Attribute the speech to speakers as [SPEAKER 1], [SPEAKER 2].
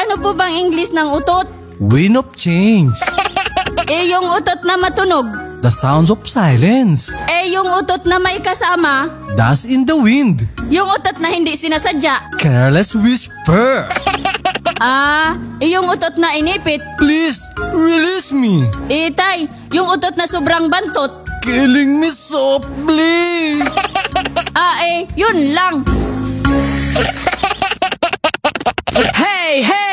[SPEAKER 1] ano po bang English ng utot?
[SPEAKER 2] Wind of change.
[SPEAKER 1] Yung utot na matunog.
[SPEAKER 2] The sounds of silence.
[SPEAKER 1] Yung utot na may kasama.
[SPEAKER 2] Dust in the wind.
[SPEAKER 1] Yung utot na hindi sinasadya.
[SPEAKER 2] Careless whisper.
[SPEAKER 1] Yung utot na inipit.
[SPEAKER 2] Please, release me.
[SPEAKER 1] Tay, yung utot na sobrang bantot.
[SPEAKER 2] Killing me softly.
[SPEAKER 1] Yun lang.
[SPEAKER 2] Hey, hey!